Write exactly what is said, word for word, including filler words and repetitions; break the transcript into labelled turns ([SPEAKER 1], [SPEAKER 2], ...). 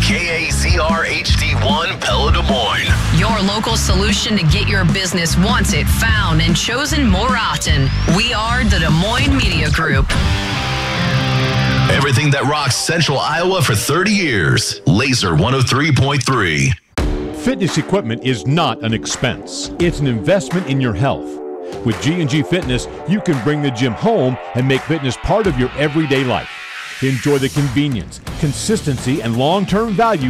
[SPEAKER 1] K A Z R H D one Pella Des Moines.
[SPEAKER 2] Your local solution to get your business wanted, found, and chosen more often. We are the Des Moines Media Group.
[SPEAKER 1] Everything that rocks Central Iowa for thirty years. Laser one oh three point three.
[SPEAKER 3] Fitness equipment is not an expense. It's an investment in your health. With G and G Fitness, you can bring the gym home and make fitness part of your everyday life. Enjoy the convenience, consistency, and long-term value